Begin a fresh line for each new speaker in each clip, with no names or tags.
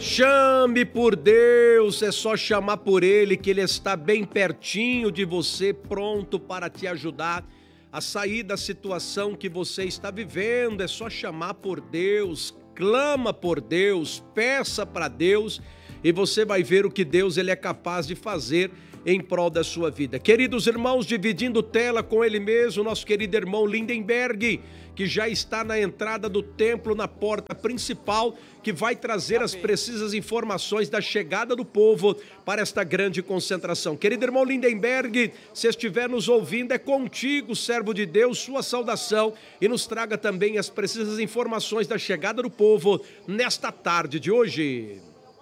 Chame por Deus, é só chamar por Ele que Ele está bem pertinho de você, pronto para te ajudar a sair da situação que você está vivendo. É só chamar por Deus, clama por Deus, peça para Deus e você vai ver o que Deus ele é capaz de fazer em prol da sua vida. Queridos irmãos, dividindo tela com ele mesmo, nosso querido irmão Lindenberg, que já está na entrada do templo, na porta principal, que vai trazer as precisas informações da chegada do povo para esta grande concentração. Querido irmão Lindenberg, se estiver nos ouvindo, é contigo, servo de Deus, sua saudação, e nos traga também as precisas informações da chegada do povo nesta tarde de hoje.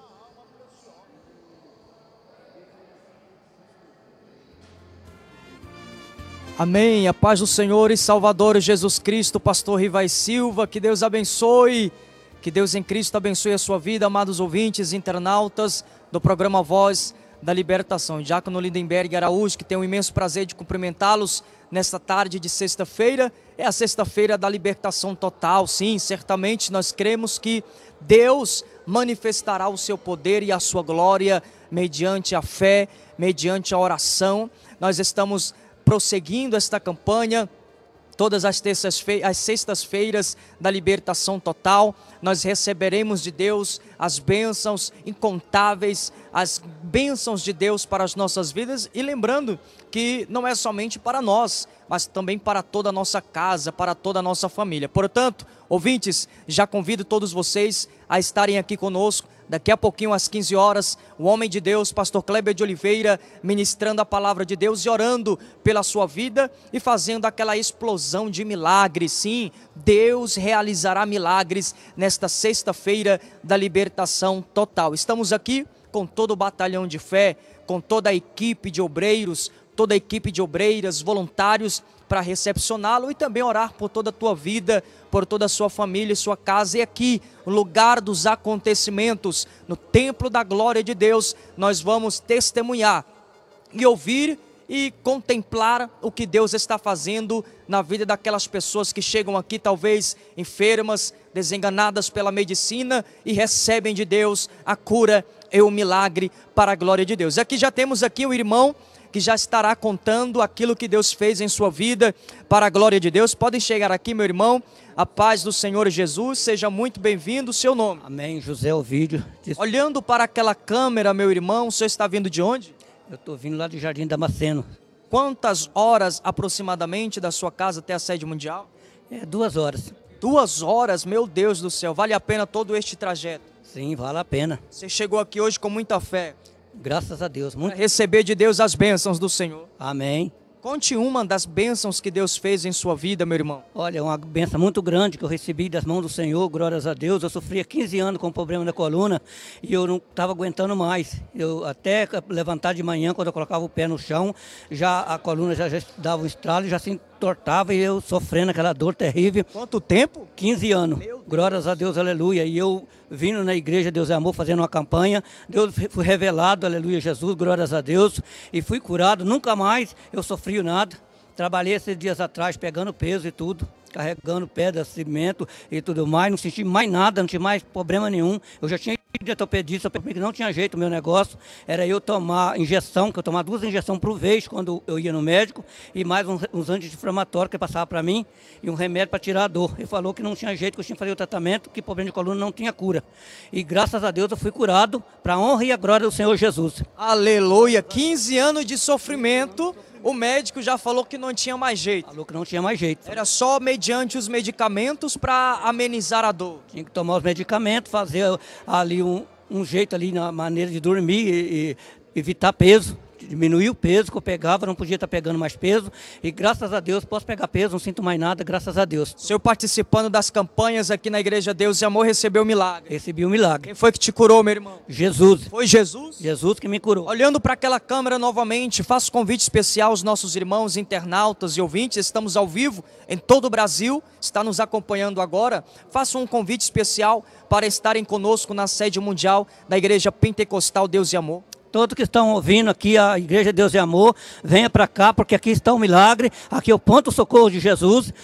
Amém, a paz do Senhor e Salvador Jesus Cristo, pastor Rivai Silva, que Deus abençoe, que Deus em Cristo abençoe a sua vida, amados ouvintes, internautas do programa Voz da Libertação. Diácono Lindenberg Araújo, que tem um imenso prazer de cumprimentá-los nesta tarde de sexta-feira, é a sexta-feira da libertação total. Sim, certamente nós cremos que Deus manifestará o seu poder e a sua glória mediante a fé, mediante a oração. Nós estamos prosseguindo esta campanha, todas as sextas-feiras da libertação total, nós receberemos de Deus as bênçãos incontáveis, as bênçãos de Deus para as nossas vidas, e lembrando que não é somente para nós, mas também para toda a nossa casa, para toda a nossa família. Portanto, ouvintes, já convido todos vocês a estarem aqui conosco. Daqui a pouquinho, às 15 horas, o homem de Deus, pastor Kleber de Oliveira, ministrando a palavra de Deus e orando pela sua vida e fazendo aquela explosão de milagres. Sim, Deus realizará milagres nesta sexta-feira da libertação total. Estamos aqui com todo o batalhão de fé, com toda a equipe de obreiros, toda a equipe de obreiras, voluntários, para recepcioná-lo e também orar por toda a tua vida, por toda a sua família e sua casa. E aqui, no lugar dos acontecimentos, no templo da glória de Deus, nós vamos testemunhar e ouvir e contemplar o que Deus está fazendo na vida daquelas pessoas que chegam aqui talvez enfermas, desenganadas pela medicina e recebem de Deus a cura e o milagre para a glória de Deus. Aqui já temos aqui o irmão que já estará contando aquilo que Deus fez em sua vida para a glória de Deus. Podem chegar aqui, meu irmão. A paz do Senhor Jesus, seja muito bem-vindo. Seu nome?
Amém, José Ovídio.
Olhando para aquela câmera, meu irmão, o senhor está vindo de onde?
Eu estou vindo lá do Jardim Damasceno.
Quantas horas aproximadamente da sua casa até a sede mundial?
2 horas.
2 horas, meu Deus do céu, vale a pena todo este trajeto?
Sim, vale a pena.
Você chegou aqui hoje com muita fé.
Graças a Deus. Muito...
receber de Deus as bênçãos do Senhor.
Amém.
Conte uma das bênçãos que Deus fez em sua vida, meu irmão.
Olha, uma bênção muito grande que eu recebi das mãos do Senhor, glórias a Deus. Eu sofria 15 anos com problema na coluna e eu não estava aguentando mais. Eu até levantar de manhã, quando eu colocava o pé no chão, já a coluna já dava um estralo, já se entortava e eu sofrendo aquela dor terrível.
Quanto tempo?
15 anos. Glórias a Deus, aleluia. E eu vindo na igreja Deus é Amor, fazendo uma campanha, Deus foi revelado, aleluia, Jesus, glórias a Deus, e fui curado, nunca mais eu sofri nada. Trabalhei esses dias atrás, pegando peso e tudo, carregando pedra, cimento e tudo mais, não senti mais nada, não tinha mais problema nenhum. Eu já tinha ido de ortopedista, porque não tinha jeito o meu negócio, era eu tomar injeção, que eu tomava 2 injeções por vez quando eu ia no médico, e mais uns anti-inflamatórios que passava para mim, e um remédio para tirar a dor. Ele falou que não tinha jeito, que eu tinha que fazer o tratamento, que problema de coluna não tinha cura. E graças a Deus eu fui curado, para a honra e a glória do Senhor Jesus.
Aleluia, 15 anos de sofrimento. O médico já falou que não tinha mais jeito.
Falou que não tinha mais jeito.
Era só mediante os medicamentos para amenizar a dor.
Tinha que tomar os medicamentos, fazer ali um jeito ali na maneira de dormir e evitar peso. Diminuir o peso que eu pegava, não podia estar pegando mais peso. E graças a Deus posso pegar peso, não sinto mais nada, graças a Deus.
O senhor participando das campanhas aqui na Igreja Deus e Amor recebeu o milagre.
Recebi o milagre.
Quem foi que te curou, meu irmão?
Jesus.
Foi Jesus?
Jesus que me curou.
Olhando para aquela câmera novamente, faço convite especial aos nossos irmãos internautas e ouvintes. Estamos ao vivo em todo o Brasil, está nos acompanhando agora. Faço um convite especial para estarem conosco na sede mundial da Igreja Pentecostal Deus e Amor.
Todos que estão ouvindo aqui a Igreja Deus e Amor, venha para cá, porque aqui está o milagre, aqui é o ponto socorro de Jesus.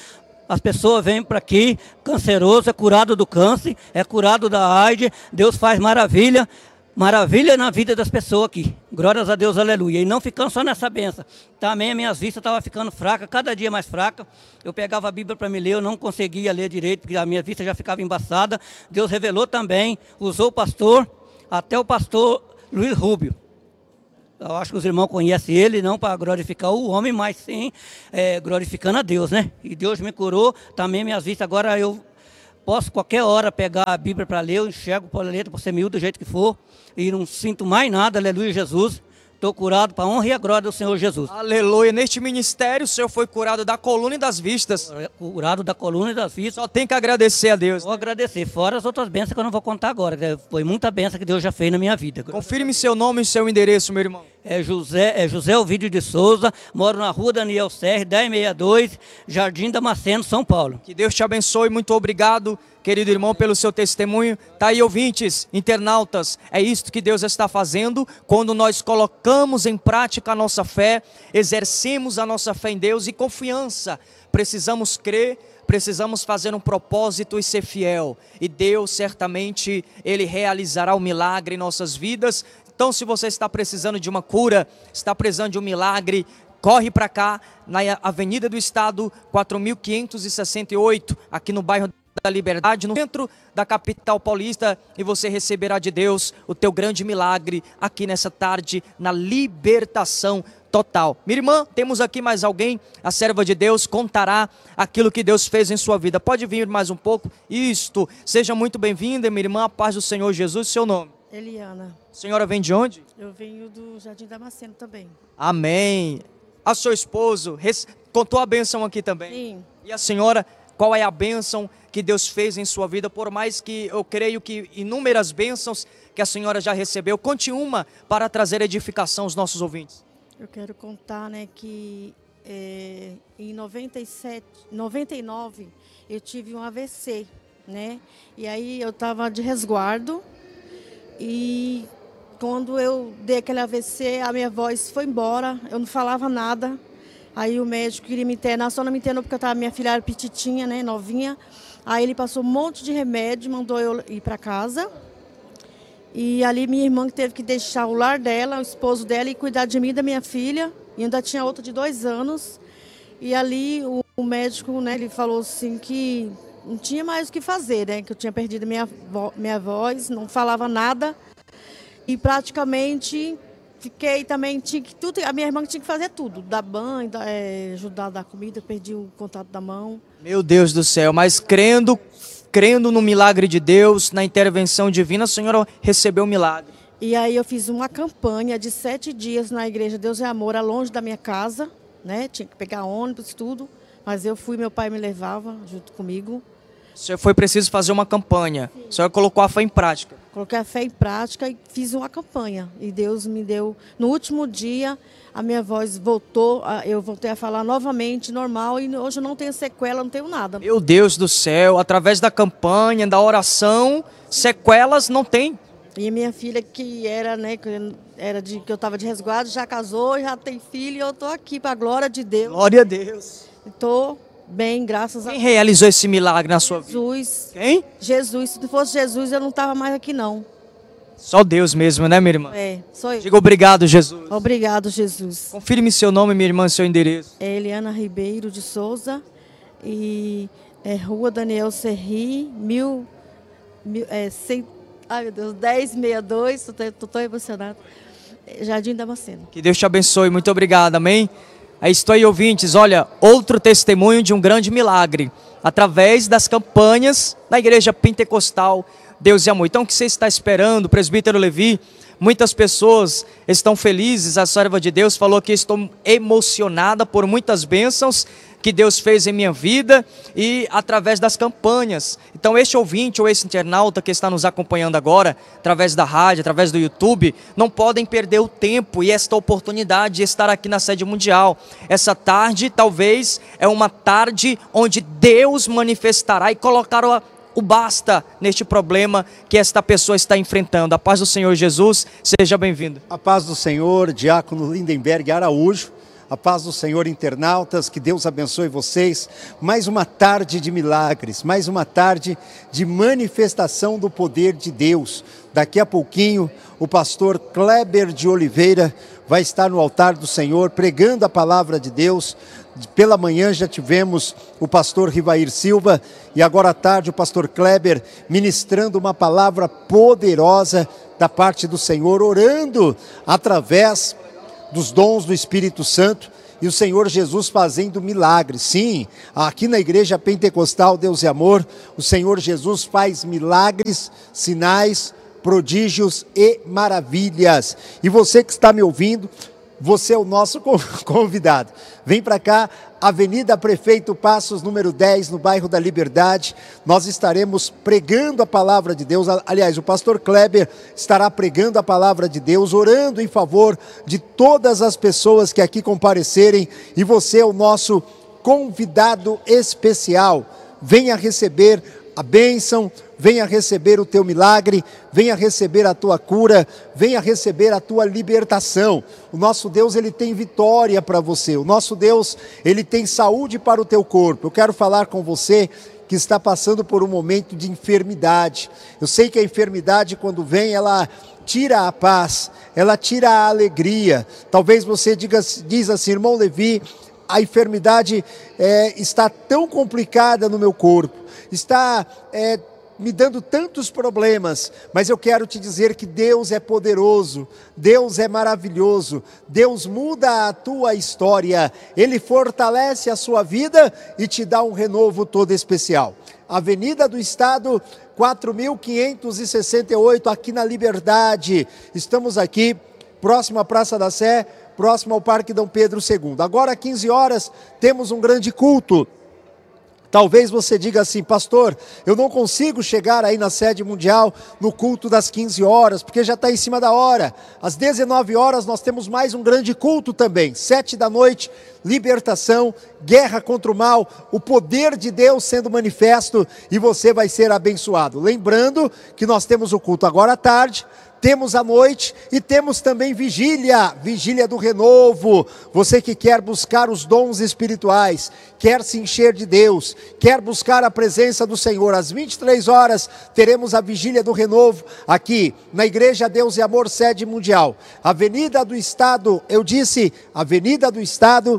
As pessoas vêm para aqui, canceroso, é curado do câncer, é curado da AIDS. Deus faz maravilha na vida das pessoas aqui. Glórias a Deus, aleluia. E não ficando só nessa benção. Também as minhas vistas estavam ficando fracas, cada dia mais fraca. Eu pegava a Bíblia para me ler, eu não conseguia ler direito, porque a minha vista já ficava embaçada. Deus revelou também, usou o pastor, até o pastor Luiz Rubio. Eu acho que os irmãos conhecem ele, não para glorificar o homem, mas sim glorificando a Deus, né? E Deus me curou, também minhas vistas. Agora eu posso qualquer hora pegar a Bíblia para ler, eu enxergo por letra, por ser miúdo, do jeito que for, e não sinto mais nada, aleluia, Jesus. Estou curado para a honra e a glória do Senhor Jesus.
Aleluia. Neste ministério, o Senhor foi curado da coluna e das vistas.
Curado da coluna e das vistas.
Só tem que agradecer a Deus.
Vou agradecer, fora as outras bênçãos que eu não vou contar agora. Foi muita bênção que Deus já fez na minha vida.
Confirme seu nome e seu endereço, meu irmão.
É José Ovídio de Souza, moro na rua Daniel Serre, 1062, Jardim Damasceno, São Paulo.
Que Deus te abençoe, muito obrigado, querido irmão, pelo seu testemunho. Tá aí, ouvintes, internautas, é isto que Deus está fazendo quando nós colocamos em prática a nossa fé, exercemos a nossa fé em Deus e confiança. Precisamos crer, precisamos fazer um propósito e ser fiel. E Deus certamente, Ele realizará o milagre em nossas vidas. Então, se você está precisando de uma cura, está precisando de um milagre, corre para cá, na Avenida do Estado, 4568, aqui no bairro da Liberdade, no centro da capital paulista, e você receberá de Deus o teu grande milagre aqui nessa tarde, na libertação total. Minha irmã, temos aqui mais alguém, a serva de Deus contará aquilo que Deus fez em sua vida. Pode vir mais um pouco? Isto, seja muito bem-vinda, minha irmã, a paz do Senhor Jesus, seu nome?
Eliana.
A senhora vem de onde?
Eu venho do Jardim Damasceno também.
Amém. A seu esposo contou a bênção aqui também?
Sim.
E a senhora, qual é a bênção que Deus fez em sua vida? Por mais que eu creio que inúmeras bênçãos que a senhora já recebeu, conte uma para trazer edificação aos nossos ouvintes.
Eu quero contar, né, que em 99 eu tive um AVC, né? E aí eu estava de resguardo e quando eu dei aquele AVC, a minha voz foi embora, eu não falava nada. Aí o médico queria me internar, só não me internou porque minha filha era petitinha, né, novinha. Aí ele passou um monte de remédio, mandou eu ir para casa. E ali minha irmã teve que deixar o lar dela, o esposo dela, e cuidar de mim e da minha filha. E ainda tinha outra de 2 anos. E ali o médico, né, ele falou assim que não tinha mais o que fazer, né? Que eu tinha perdido minha voz, não falava nada. E praticamente fiquei também, a minha irmã tinha que fazer tudo, dar banho, ajudar a dar comida, perdi o contato da mão.
Meu Deus do céu, mas crendo no milagre de Deus, na intervenção divina, a senhora recebeu o milagre.
E aí eu fiz uma campanha de 7 dias na igreja Deus é Amor, longe da minha casa, né? Tinha que pegar ônibus, tudo, mas eu fui, meu pai me levava junto comigo.
Foi preciso fazer uma campanha. Sim. A senhora colocou a fé em prática.
Coloquei a fé em prática e fiz uma campanha. E Deus me deu... No último dia, a minha voz voltou, eu voltei a falar novamente, normal, e hoje eu não tenho sequela, não tenho nada.
Meu Deus do céu, através da campanha, da oração, sequelas não tem.
E a minha filha, que era, né, que eu estava de resguardo, já casou, já tem filho, e eu estou aqui para a glória de Deus.
Glória a Deus.
Estou bem, graças a Deus.
Quem realizou esse milagre na sua vida?
Jesus.
Quem?
Jesus. Se não fosse Jesus, eu não estava mais aqui, não.
Só Deus mesmo, né, minha irmã?
É, sou eu.
Diga obrigado, Jesus.
Obrigado, Jesus.
Confirme seu nome, minha irmã, seu endereço.
É Eliana Ribeiro de Souza e Rua Daniel Serri, ai meu Deus, 1062, estou tão emocionada. Jardim Damasceno.
Que Deus te abençoe, muito obrigado, amém? Aí estou aí, ouvintes, olha, outro testemunho de um grande milagre, através das campanhas da Igreja Pentecostal Deus e Amor. Então o que você está esperando, presbítero Levi? Muitas pessoas estão felizes, a serva de Deus falou que estou emocionada por muitas bênçãos que Deus fez em minha vida e através das campanhas. Então este ouvinte ou esse internauta que está nos acompanhando agora, através da rádio, através do YouTube, não podem perder o tempo e esta oportunidade de estar aqui na sede mundial. Essa tarde talvez é uma tarde onde Deus manifestará e colocará o basta neste problema que esta pessoa está enfrentando. A paz do Senhor Jesus, seja bem-vindo.
A paz do Senhor, diácono Lindenberg Araújo, A paz do Senhor, internautas, que Deus abençoe vocês. Mais uma tarde de milagres, mais uma tarde de manifestação do poder de Deus. Daqui a pouquinho, o pastor Kleber de Oliveira vai estar no altar do Senhor, pregando a palavra de Deus. Pela manhã já tivemos o pastor Rivair Silva e agora à tarde o pastor Kleber ministrando uma palavra poderosa da parte do Senhor, orando através dos dons do Espírito Santo e o Senhor Jesus fazendo milagres. Sim, aqui na Igreja Pentecostal Deus é Amor, o Senhor Jesus faz milagres, sinais, prodígios e maravilhas. E você que está me ouvindo, você é o nosso convidado. Vem para cá, Avenida Prefeito Passos, número 10, no bairro da Liberdade. Nós estaremos pregando a palavra de Deus. Aliás, o pastor Kleber estará pregando a palavra de Deus, orando em favor de todas as pessoas que aqui comparecerem. E você é o nosso convidado especial. Venha receber a bênção, venha receber o teu milagre, venha receber a tua cura, venha receber a tua libertação. O nosso Deus, ele tem vitória para você. O nosso Deus, ele tem saúde para o teu corpo. Eu quero falar com você que está passando por um momento de enfermidade. Eu sei que a enfermidade, quando vem, ela tira a paz, ela tira a alegria. Talvez você diz assim: irmão Levi, a enfermidade está tão complicada no meu corpo, está me dando tantos problemas, mas eu quero te dizer que Deus é poderoso, Deus é maravilhoso, Deus muda a tua história, Ele fortalece a sua vida e te dá um renovo todo especial. Avenida do Estado, 4.568, aqui na Liberdade. Estamos aqui, próximo à Praça da Sé, próximo ao Parque Dom Pedro II. Agora, às 15 horas, temos um grande culto. Talvez você diga assim: pastor, eu não consigo chegar aí na sede mundial no culto das 15 horas, porque já está em cima da hora. Às 19 horas nós temos mais um grande culto também, 7 da noite, libertação, guerra contra o mal, o poder de Deus sendo manifesto e você vai ser abençoado. Lembrando que nós temos o culto agora à tarde, temos à noite e temos também vigília do renovo. Você que quer buscar os dons espirituais, quer se encher de Deus, quer buscar a presença do Senhor, às 23 horas teremos a vigília do renovo aqui na Igreja Deus e Amor, sede mundial. Avenida do Estado, eu disse, Avenida do Estado,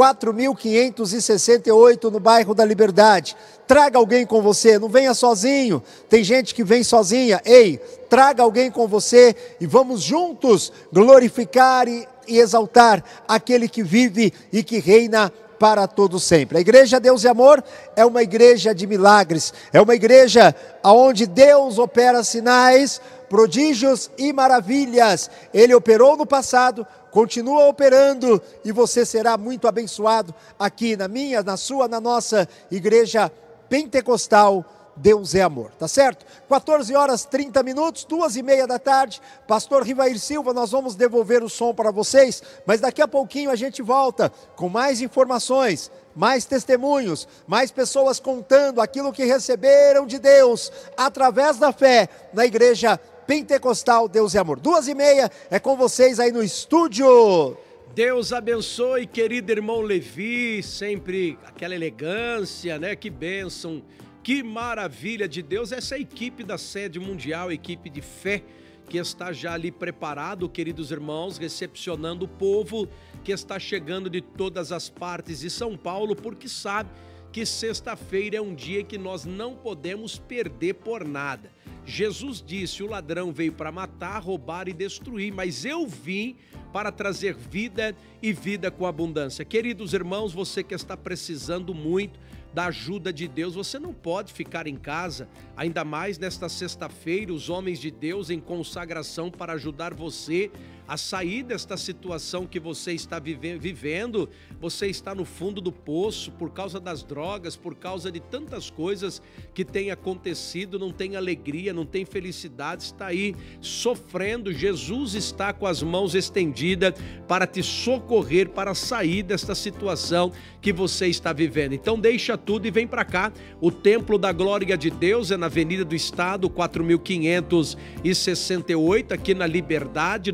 4.568 no bairro da Liberdade. Traga alguém com você, não venha sozinho. Tem gente que vem sozinha. Ei, traga alguém com você e vamos juntos glorificar e exaltar aquele que vive e que reina para todo sempre. A Igreja Deus e Amor é uma igreja de milagres, é uma igreja onde Deus opera sinais, prodígios e maravilhas. Ele operou no passado, continua operando e você será muito abençoado aqui na minha, na sua, na nossa Igreja Pentecostal Deus é Amor, tá certo? 14 horas 30 minutos, 2h30 da tarde, pastor Rivair Silva, nós vamos devolver o som para vocês, mas daqui a pouquinho a gente volta com mais informações, mais testemunhos, mais pessoas contando aquilo que receberam de Deus através da fé na Igreja Pentecostal Deus é Amor. 2h30 é com vocês aí no estúdio.
Deus abençoe, querido irmão Levi, sempre aquela elegância, né? Que bênção, que maravilha de Deus. Essa equipe da sede mundial, equipe de fé, que está já ali preparado, queridos irmãos, recepcionando o povo que está chegando de todas as partes de São Paulo, porque sabe que sexta-feira é um dia que nós não podemos perder por nada. Jesus disse: o ladrão veio para matar, roubar e destruir, mas eu vim para trazer vida e vida com abundância. Queridos irmãos, você que está precisando muito da ajuda de Deus, você não pode ficar em casa, ainda mais nesta sexta-feira, os homens de Deus em consagração para ajudar você a sair desta situação que você está vivendo. Você está no fundo do poço por causa das drogas, por causa de tantas coisas que têm acontecido, não tem alegria, não tem felicidade, está aí sofrendo. Jesus está com as mãos estendidas para te socorrer, para sair desta situação que você está vivendo. Então deixa tudo e vem para cá. O Templo da Glória de Deus é na Avenida do Estado, 4.568, aqui na Liberdade, no coração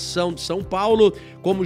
nação de São Paulo, como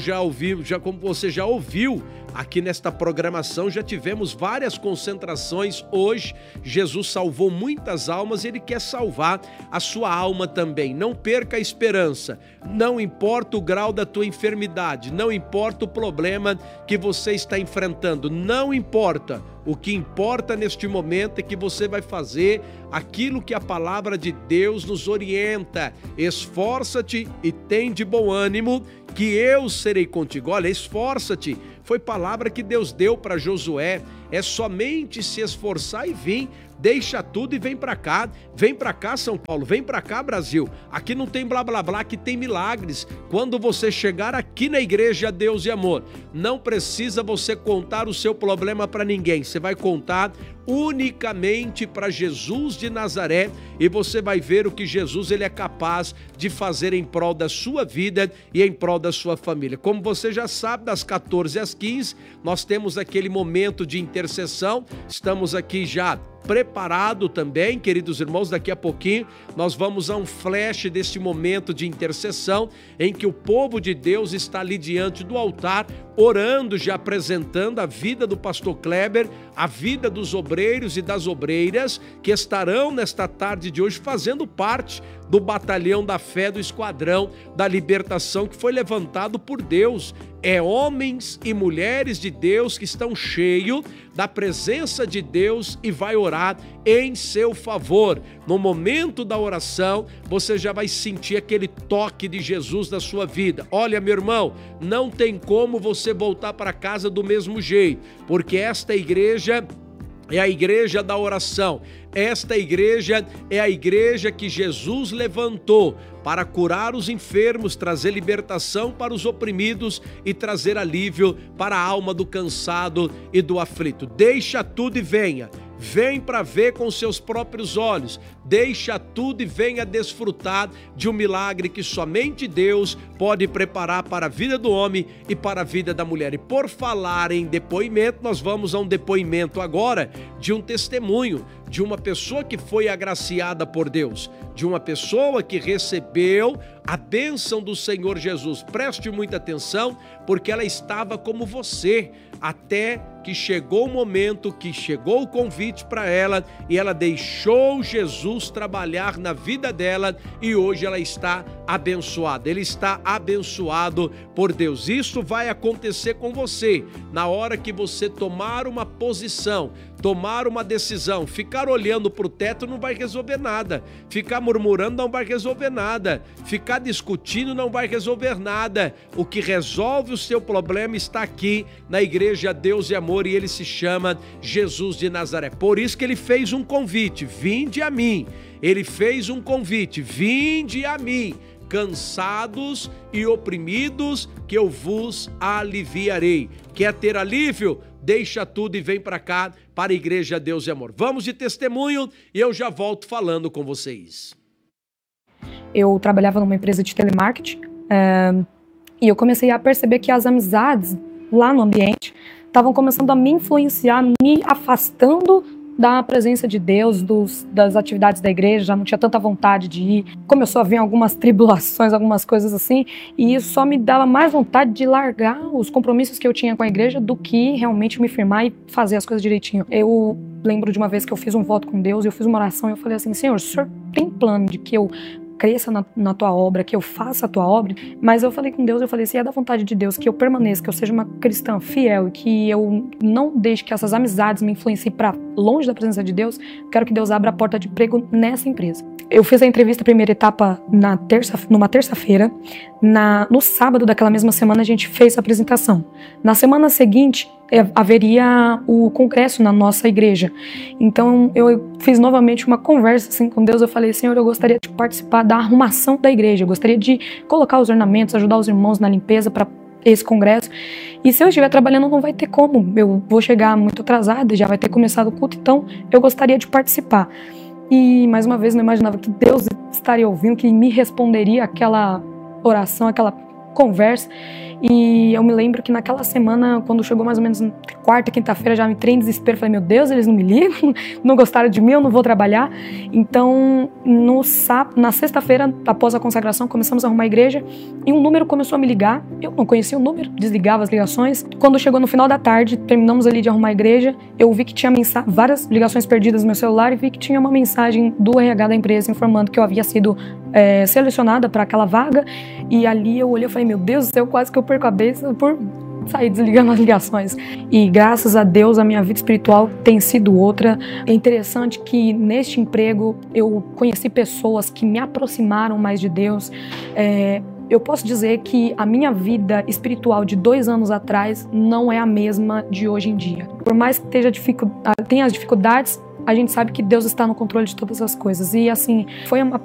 você já ouviu aqui nesta programação, já tivemos várias concentrações hoje. Jesus salvou muitas almas e Ele quer salvar a sua alma também. Não perca a esperança, não importa o grau da tua enfermidade, não importa o problema que você está enfrentando, não importa. O que importa neste momento é que você vai fazer aquilo que a palavra de Deus nos orienta. Esforça-te e tem de bom ânimo, que eu serei contigo. Olha, esforça-te. Foi palavra que Deus deu para Josué. É somente se esforçar e vir. Deixa tudo e vem para cá. Vem para cá, São Paulo. Vem para cá, Brasil. Aqui não tem blá blá blá, aqui tem milagres. Quando você chegar aqui na igreja Deus e Amor, não precisa você contar o seu problema para ninguém. Você vai contar unicamente para Jesus de Nazaré e você vai ver o que Jesus ele é capaz de fazer em prol da sua vida e em prol da sua família. Como você já sabe, das 14 às 15, nós temos aquele momento de intercessão. Estamos aqui já preparado também, queridos irmãos, daqui a pouquinho nós vamos a um flash deste momento de intercessão em que o povo de Deus está ali diante do altar, orando, já apresentando a vida do pastor Kleber, a vida dos obreiros e das obreiras que estarão nesta tarde de hoje fazendo parte do batalhão da fé, do esquadrão da libertação que foi levantado por Deus. É homens e mulheres de Deus que estão cheios da presença de Deus e vai orar em seu favor. No momento da oração, você já vai sentir aquele toque de Jesus na sua vida. Olha, meu irmão, não tem como você voltar para casa do mesmo jeito, porque esta igreja é a igreja da oração. Esta igreja é a igreja que Jesus levantou para curar os enfermos, trazer libertação para os oprimidos e trazer alívio para a alma do cansado e do aflito. Deixa tudo e venha. Vem para ver com seus próprios olhos. Deixa tudo e venha desfrutar de um milagre que somente Deus pode preparar para a vida do homem e para a vida da mulher. E por falar em depoimento, nós vamos a um depoimento agora de um testemunho de uma pessoa que foi agraciada por Deus, de uma pessoa que recebeu a bênção do Senhor Jesus. Preste muita atenção, porque ela estava como você, até que chegou o momento, que chegou o convite para ela e ela deixou Jesus trabalhar na vida dela e hoje ela está abençoada. Ele está abençoado por Deus. Isso vai acontecer com você na hora que você tomar uma posição, tomar uma decisão. Ficar olhando para o teto não vai resolver nada. Ficar murmurando não vai resolver nada. Ficar discutindo não vai resolver nada. O que resolve o seu problema está aqui na igreja Deus e Amor e ele se chama Jesus de Nazaré. Por isso que ele fez um convite: vinde a mim. Ele fez um convite: vinde a mim, cansados e oprimidos, que eu vos aliviarei. Quer ter alívio? Deixa tudo e vem para cá, para a igreja Deus e Amor. Vamos de testemunho e eu já volto falando com vocês.
Eu trabalhava numa empresa de telemarketing e eu comecei a perceber que as amizades lá no ambiente estavam começando a me influenciar, me afastando da presença de Deus, das atividades da igreja. Já não tinha tanta vontade de ir. Começou a vir algumas tribulações, algumas coisas assim, e isso só me dava mais vontade de largar os compromissos que eu tinha com a igreja do que realmente me firmar e fazer as coisas direitinho. Eu lembro de uma vez que eu fiz um voto com Deus, eu fiz uma oração e eu falei assim: Senhor, o Senhor tem plano de que eu cresça na tua obra, que eu faça a tua obra? Mas eu falei com Deus, eu falei, se é da vontade de Deus que eu permaneça, que eu seja uma cristã fiel e que eu não deixe que essas amizades me influenciem para longe da presença de Deus, quero que Deus abra a porta de emprego nessa empresa. Eu fiz a entrevista, a primeira etapa, numa terça-feira. No sábado daquela mesma semana a gente fez a apresentação. Na semana seguinte haveria o congresso na nossa igreja. Então eu fiz novamente uma conversa assim com Deus. Eu falei: Senhor, eu gostaria de participar da arrumação da igreja, eu gostaria de colocar os ornamentos, ajudar os irmãos na limpeza para esse congresso. E se eu estiver trabalhando não vai ter como, eu vou chegar muito atrasada, já vai ter começado o culto, então eu gostaria de participar. E mais uma vez não imaginava que Deus estaria ouvindo, que me responderia aquela oração, aquela conversa. E eu me lembro que naquela semana, quando chegou mais ou menos quarta, quinta-feira, já me entrei em desespero. Falei, meu Deus, eles não me ligam, não gostaram de mim, eu não vou trabalhar. Então, na sexta-feira, após a consagração, começamos a arrumar a igreja e um número começou a me ligar. Eu não conhecia o número, desligava as ligações. Quando chegou no final da tarde, terminamos ali de arrumar a igreja, eu vi que tinha várias ligações perdidas no meu celular e vi que tinha uma mensagem do RH da empresa informando que eu havia sido selecionada para aquela vaga. E ali eu olhei e falei, meu Deus do céu, quase que eu perco a cabeça por sair desligando as ligações. E graças a Deus a minha vida espiritual tem sido outra. É interessante que neste emprego eu conheci pessoas que me aproximaram mais de Deus. Eu posso dizer que a minha vida espiritual de 2 anos atrás não é a mesma de hoje em dia. Por mais que tenha as dificuldades, a gente sabe que Deus está no controle de todas as coisas. E assim, foi uma